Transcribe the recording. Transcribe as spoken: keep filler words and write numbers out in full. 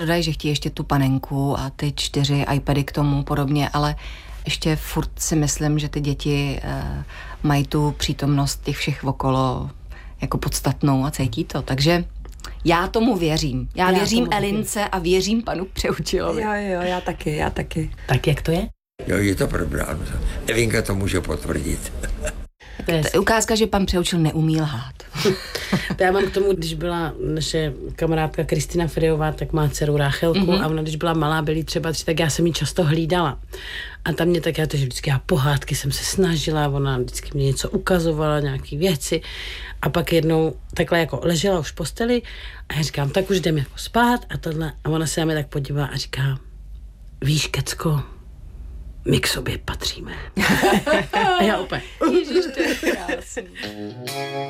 Dodají, že chtějí ještě tu panenku a ty čtyři iPady k tomu podobně, ale ještě furt si myslím, že ty děti eh, mají tu přítomnost těch všech okolo jako podstatnou a cítí to. Takže já tomu věřím. Já, já věřím Elince taky. A věřím panu Přeučilovi. Jo, jo, já taky, já taky. Tak jak to je? Jo, je to pravda. Evinka to může potvrdit. To je ukázka, že pan Přeučil neumí lhát. To já mám k tomu, když byla naše kamarádka Kristina Friová, tak má dceru Ráchelku mm-hmm. a ona, když byla malá, byly třeba tři, tak já jsem ji často hlídala. A tam mě tak, já to, že vždycky já pohádky jsem se snažila, ona vždycky mě něco ukazovala, nějaký věci. A pak jednou takhle jako ležela už v posteli a já říkám, tak už jdem jako spát a tohle. A ona se na mě tak podívá a říká, víš, Kecko, my k sobě patříme. A já opět. Ježiš, to je krásný.